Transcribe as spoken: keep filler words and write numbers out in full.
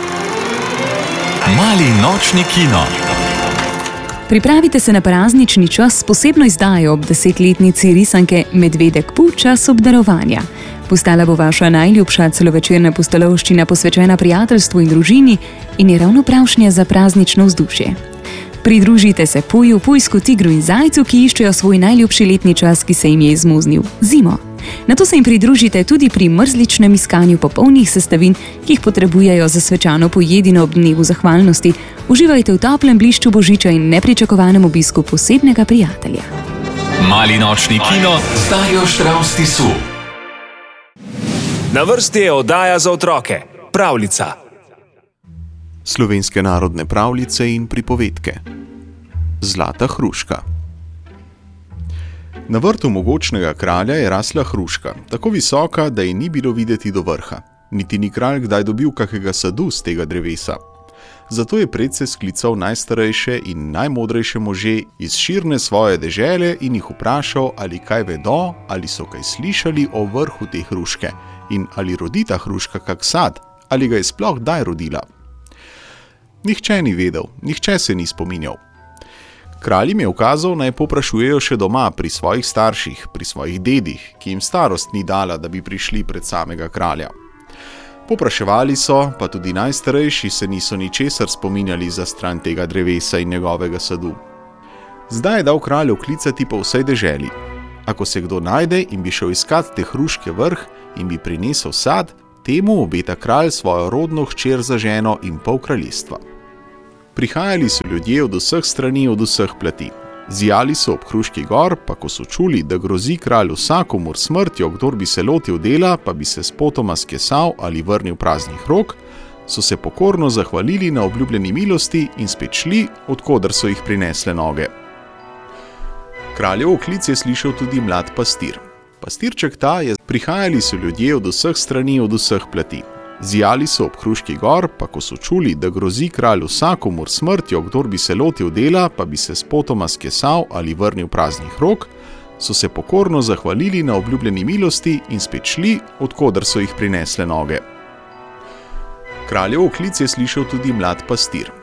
Mali nočni kino. Pripravite se na praznični čas s posebno izdajo ob desetletnici risanke Medvedek Pu, čas obdarovanja. Postala bo vaša najljubša celovečerna pustolovščina posvečena prijateljstvu in družini in je ravno pravšnja za praznično vzdušje. Pridružite se Puju, pujsku, tigru in zajcu, ki iščejo svoj najljubši letni čas, ki se jim je izmuznil – zimo. Nato se jim pridružite tudi pri mrzličnem iskanju popolnih sestavin, ki jih potrebujejo za svečano pojedino ob dnevu zahvalnosti. Uživajte v toplem blišču božiča in nepričakovanem obisku posebnega prijatelja. Mali nočni kino z Darjo Štravs Tisu. Na vrsti je oddaja za otroke, pravljica. Slovenske narodne pravljice in pripovedke. Zlata hruška. Na vrtu mogočnega kralja je rasla hruška, tako visoka, da ji ni bilo videti do vrha. Niti ni kralj kdaj dobil kakega sadu z tega drevesa. Zato je predse sklical najstarejše in najmodrejše može iz širne svoje dežele in jih vprašal, ali kaj vedo, ali so kaj slišali o vrhu te hruške in ali rodi ta hruška kak sad, ali ga je sploh kdaj rodila. Nihče ni vedel, nihče se ni spominjal. Kralj jim je ukazal, naj poprašujejo še doma pri svojih starših, pri svojih dedih, ki jim starost ni dala, da bi prišli pred samega kralja. Popraševali so, pa tudi najstarejši se niso ničesar spominjali za stran tega drevesa in njegovega sadu. Zdaj je dal kralj oklicati po vsej deželi. Ako se kdo najde in bi šel iskat te hruške vrh in bi prinesel sad, temu obeta kralj svojo rodno hčer za ženo in pol kraljestva. Prihajali so ljudje od vseh strani, od vseh plati. Zijali so ob hruški gor, pa ko so čuli, da grozi kralj vsakomur smrtjo, kdor bi se lotil dela, pa bi se spotoma skesal ali vrnil praznih rok, so se pokorno zahvalili na obljubljeni milosti in spet šli, od koder so jih prinesle noge. Kraljev klic je slišal tudi mlad pastir. Pastirček ta je, prihajali so ljudje od vseh strani, od vseh plati. Zijali so ob hruški gor, pa ko so čuli, da grozi kralj vsakomur smrtjo, kdor bi se lotil dela, pa bi se spotoma skesal ali vrnil praznih rok, so se pokorno zahvalili na obljubljeni milosti in spet šli, od koder so jih prinesle noge. Kraljev klic je slišal tudi mlad pastir.